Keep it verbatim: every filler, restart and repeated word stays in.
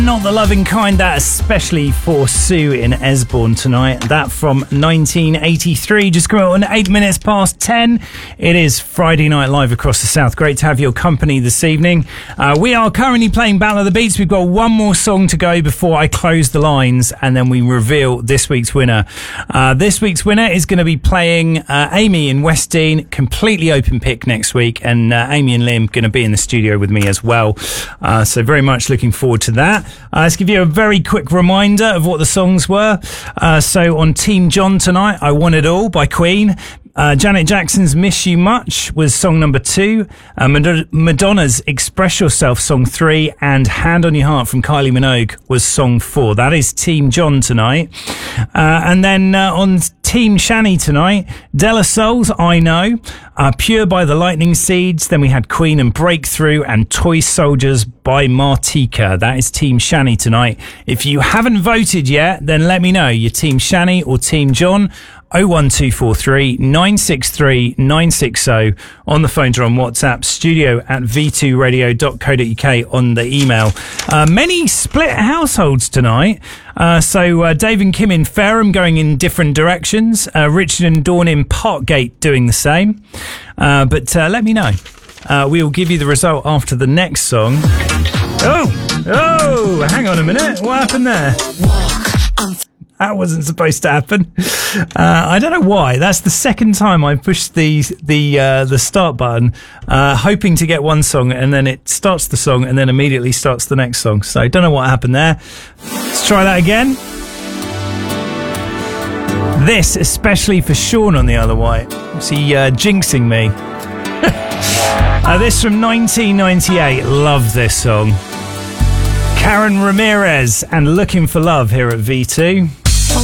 Not the loving kind, that especially for Sue in Esborn tonight. That from nineteen eighty-three. Just coming on eight minutes past ten. It is Friday Night Live across the South. Great to have your company this evening. Uh, we are currently playing Battle of the Beats. We've got one more song to go before I close the lines and then we reveal this week's winner. Uh, this week's winner is going to be playing uh, Amy in West Dean. Completely open pick next week, and uh, Amy and Liam going to be in the studio with me as well. Uh, so very much looking forward to that. Uh, let's give you a very quick reminder of what the songs were. Uh, so on Team John tonight, I Want It All by Queen. Uh, Janet Jackson's Miss You Much was song number two. Uh, Madonna's Express Yourself, song three. And Hand on Your Heart from Kylie Minogue was song four. That is Team John tonight. Uh, and then uh, on Team Shani tonight, Della Soul's I Know, uh, Pure by the Lightning Seeds. Then we had Queen and Breakthrough and Toy Soldiers by Martika. That is Team Shani tonight. If you haven't voted yet, then let me know. You're Team Shani or Team John. oh one two four three nine six three nine six zero on the phone or on WhatsApp, studio at v two radio dot co dot uk on the email. Uh, many split households tonight. Uh, so uh, Dave and Kim in Fareham going in different directions. Uh, Richard and Dawn in Parkgate doing the same. Uh, but uh, let me know. Uh, we will give you the result after the next song. Oh, oh, hang on a minute. What happened there? That wasn't supposed to happen. Uh, I don't know why. That's the second time I pushed the the uh, the start button, uh, hoping to get one song, and then it starts the song, and then immediately starts the next song. So I don't know what happened there. Let's try that again. This, especially for Sean on the other white. Is he uh, jinxing me? uh, this from nineteen ninety-eight. Love this song. Karen Ramirez and Looking for Love here at V two.